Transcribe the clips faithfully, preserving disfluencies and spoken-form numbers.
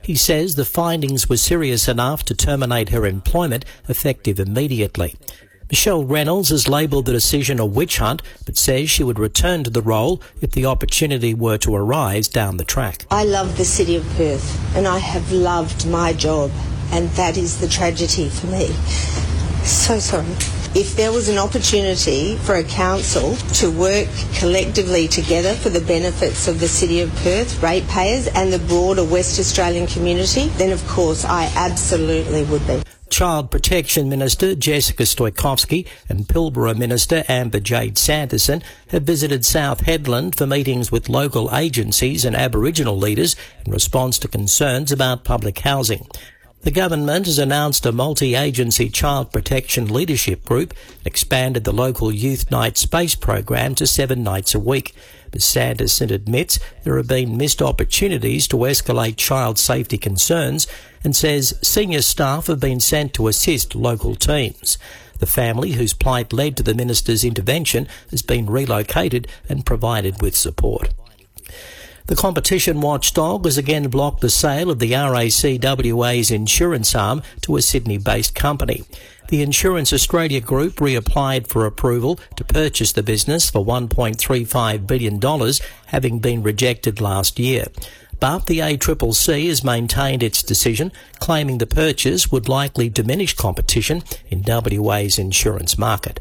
He says the findings were serious enough to terminate her employment effective immediately. Michelle Reynolds has labelled the decision a witch hunt, but says she would return to the role if the opportunity were to arise down the track. I love the City of Perth and I have loved my job, and that is the tragedy for me. So sorry. If there was an opportunity for a council to work collectively together for the benefits of the City of Perth, ratepayers and the broader West Australian community, then of course I absolutely would be. Child Protection Minister Jessica Stoikovsky and Pilbara Minister Amber Jade Sanderson have visited South Headland for meetings with local agencies and Aboriginal leaders in response to concerns about public housing. The government has announced a multi-agency child protection leadership group and expanded the local Youth Night Space program to seven nights a week. But Sanderson admits there have been missed opportunities to escalate child safety concerns and says senior staff have been sent to assist local teams. The family whose plight led to the minister's intervention has been relocated and provided with support. The competition watchdog has again blocked the sale of the R A C W A's insurance arm to a Sydney-based company. The Insurance Australia Group reapplied for approval to purchase the business for one point three five billion dollars, having been rejected last year. But the A C C C has maintained its decision, claiming the purchase would likely diminish competition in W A's insurance market.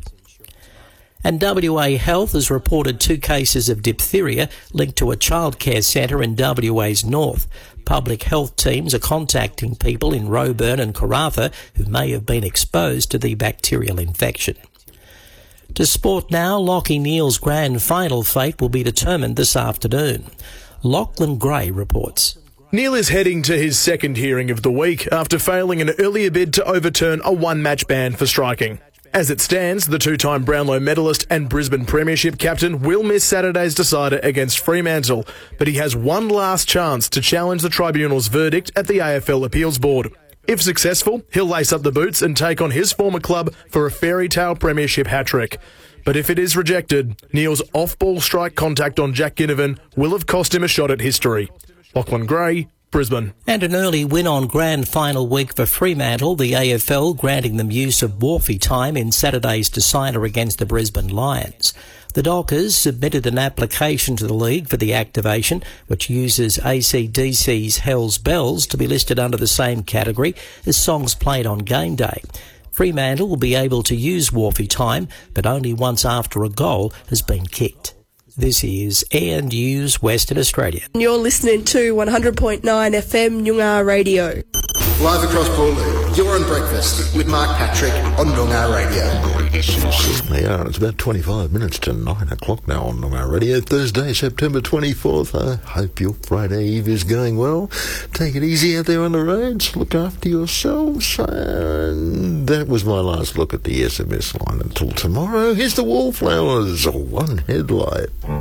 And W A Health has reported two cases of diphtheria linked to a childcare centre in W A's north. Public health teams are contacting people in Roebourne and Karratha who may have been exposed to the bacterial infection. To sport now, Lachie Neale's grand final fate will be determined this afternoon. Lachlan Gray reports. Neale is heading to his second hearing of the week after failing an earlier bid to overturn a one-match ban for striking. As it stands, the two-time Brownlow medalist and Brisbane Premiership captain will miss Saturday's decider against Fremantle, but he has one last chance to challenge the tribunal's verdict at the A F L Appeals Board. If successful, he'll lace up the boots and take on his former club for a fairy tale premiership hat-trick. But if it is rejected, Neale's off-ball strike contact on Jack Ginnivan will have cost him a shot at history. Lachlan Gray, Brisbane. And an early win on grand final week for Fremantle, the A F L granting them use of Wharfie time in Saturday's decider against the Brisbane Lions. The Dockers submitted an application to the league for the activation, which uses A C D C's Hell's Bells to be listed under the same category as songs played on game day. Fremantle will be able to use Wharfie time, but only once after a goal has been kicked. This is Air News Western Australia. You're listening to one hundred point nine F M Noongar Radio. Live across Boorloo, you're on Breakfast with Mark Patrick on Noongar Radio. Certainly are. It's about twenty-five minutes to nine o'clock now on Noongar Radio. Thursday, September twenty-fourth. I hope your Friday Eve is going well. Take it easy out there on the roads. Look after yourselves. And that was my last look at the S M S line. Until tomorrow, here's the Wallflowers. One headlight.